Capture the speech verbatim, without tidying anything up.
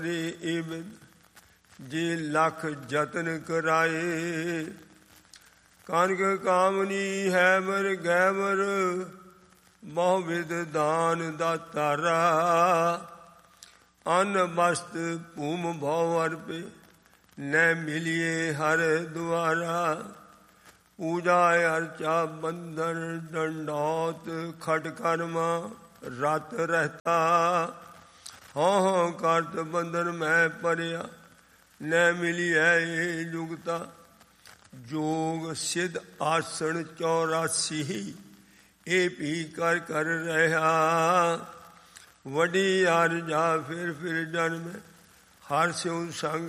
ਜੀ ਲੱਖ ਜਤਨ ਕਰਾਏ। ਕਨਕ ਕਾਮਨੀ ਹੈ ਮਰ ਗੈ ਮਰ, ਬਹੁ ਵਿਦ ਦਾਨ ਦਾ ਤਾਰਾ। ਅੰਨ ਬਸਤ ਭੂਮ ਭਉ ਅਰਪੇ, ਨੈ ਮਿਲੀਏ ਹਰ ਦੁਆਰਾ। ਪੂਜਾ ਅਰਚਾ ਬੰਧਨ ਡੰਡੌਤ, ਖਟ ਕਰਮਾ ਰਤ ਰਹਿਤਾ। ਹਉ ਹਉ ਕਰਤ ਬੰਧਨ ਮੈਂ ਪਰਿਆ, ਨੈ ਮਿਲੀਐ ਏ ਜੁਗਤਾ। ਜੋਗ ਸਿਧ ਆਸਣ ਚੌਰਾਸੀ, ਇਹ ਵੀ ਕਰ ਕਰ ਰਿਹਾ। ਵੱਡੀ ਅਰਜਾ ਫਿਰ ਫਿਰ ਜਨਮ, ਹਰ ਸਿਉ ਸੰਗ